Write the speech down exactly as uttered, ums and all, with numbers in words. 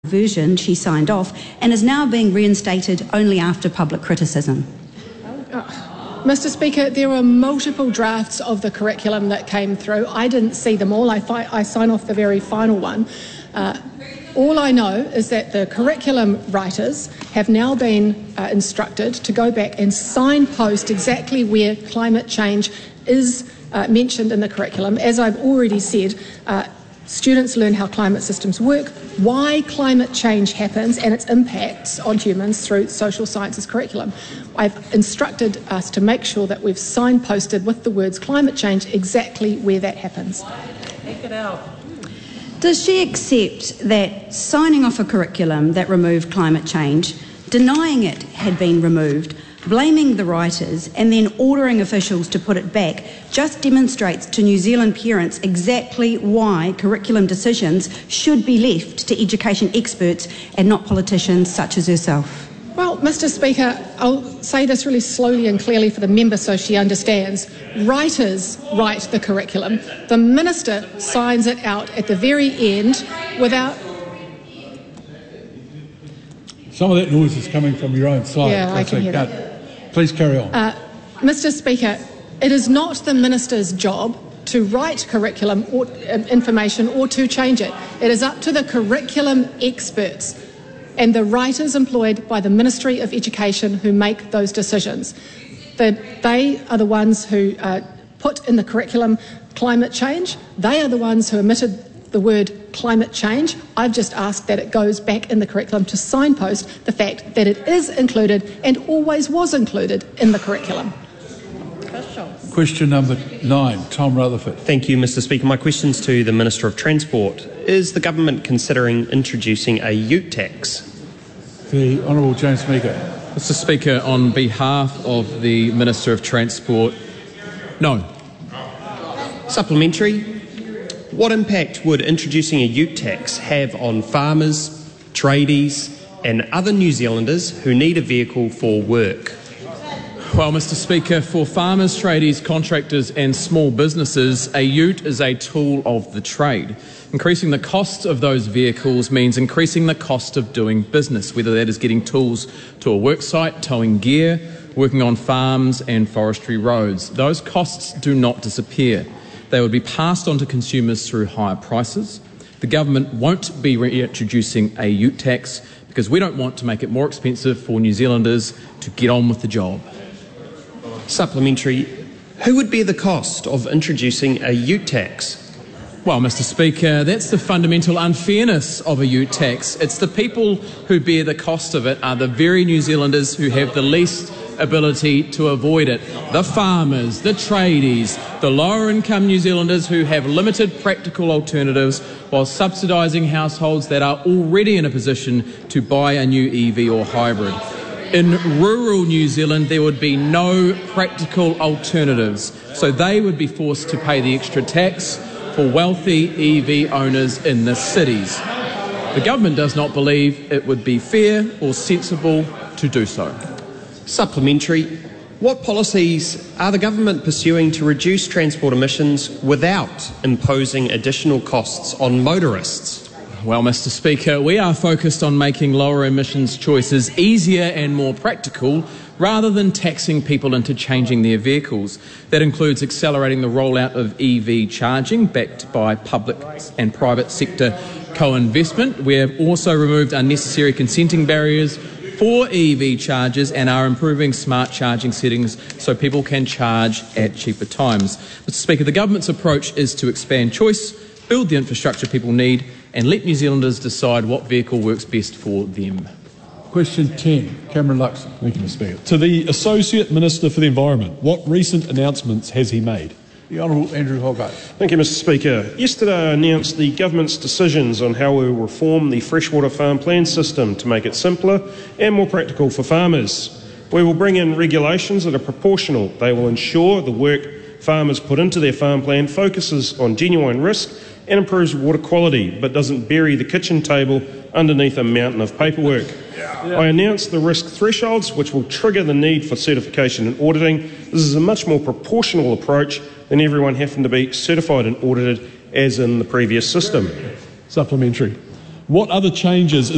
version she signed off and is now being reinstated only after public criticism. Uh, Mister Speaker, there were multiple drafts of the curriculum that came through. I didn't see them all. I, fi- I sign off the very final one. Uh, all I know is that the curriculum writers have now been uh, instructed to go back and signpost exactly where climate change is uh, mentioned in the curriculum. As I've already said, uh, students learn how climate systems work, why climate change happens and its impacts on humans through social sciences curriculum. I've instructed us to make sure that we've signposted with the words climate change exactly where that happens. Take it out. Does she accept that signing off a curriculum that removed climate change, denying it had been removed, blaming the writers and then ordering officials to put it back just demonstrates to New Zealand parents exactly why curriculum decisions should be left to education experts and not politicians such as herself? Well, Mister Speaker, I'll say this really slowly and clearly for the member so she understands. Writers write the curriculum. The Minister signs it out at the very end without... Some of that noise is coming from your own side. Yeah, I can hear that. Please carry on. Uh, Mister Speaker, it is not the Minister's job to write curriculum or uh, information or to change it. It is up to the curriculum experts and the writers employed by the Ministry of Education who make those decisions. The, they are the ones who uh, put in the curriculum climate change. They are the ones who omitted the word climate change. I've just asked that it goes back in the curriculum to signpost the fact that it is included and always was included in the curriculum. Question number nine, Tom Rutherford. Thank you, Mister Speaker. My question's to the Minister of Transport. Is the government considering introducing a ute tax? The Honourable James Meaker. Mister Speaker, on behalf of the Minister of Transport, no. Supplementary. What impact would introducing a ute tax have on farmers, tradies and other New Zealanders who need a vehicle for work? Well, Mister Speaker, for farmers, tradies, contractors and small businesses, a ute is a tool of the trade. Increasing the cost of those vehicles means increasing the cost of doing business, whether that is getting tools to a work site, towing gear, working on farms and forestry roads. Those costs do not disappear. They would be passed on to consumers through higher prices. The government won't be reintroducing a ute tax because we don't want to make it more expensive for New Zealanders to get on with the job. Supplementary. Who would bear the cost of introducing a ute tax? Well, Mister Speaker, that's the fundamental unfairness of a ute tax. It's the people who bear the cost of it are the very New Zealanders who have the least ability to avoid it. The farmers, the tradies, the lower income New Zealanders who have limited practical alternatives while subsidising households that are already in a position to buy a new E V or hybrid. In rural New Zealand, there would be no practical alternatives, so they would be forced to pay the extra tax for wealthy E V owners in the cities. The government does not believe it would be fair or sensible to do so. Supplementary. What policies are the government pursuing to reduce transport emissions without imposing additional costs on motorists? Well, Mister Speaker, we are focused on making lower emissions choices easier and more practical rather than taxing people into changing their vehicles. That includes accelerating the rollout of E V charging backed by public and private sector co-investment. We have also removed unnecessary consenting barriers for E V chargers and are improving smart charging settings so people can charge at cheaper times. Mister Speaker, the government's approach is to expand choice, build the infrastructure people need and let New Zealanders decide what vehicle works best for them. Question ten, Cameron Luxon. Thank you, Mister Speaker. To the Associate Minister for the Environment, what recent announcements has he made? The Honourable Andrew Hogarth. Thank you, Mister Speaker. Yesterday I announced the Government's decisions on how we will reform the freshwater farm plan system to make it simpler and more practical for farmers. We will bring in regulations that are proportional. They will ensure the work farmers put into their farm plan focuses on genuine risk and improves water quality, but doesn't bury the kitchen table underneath a mountain of paperwork. Yeah. I announced the risk thresholds, which will trigger the need for certification and auditing. This is a much more proportional approach than everyone having to be certified and audited as in the previous system. Supplementary. What other changes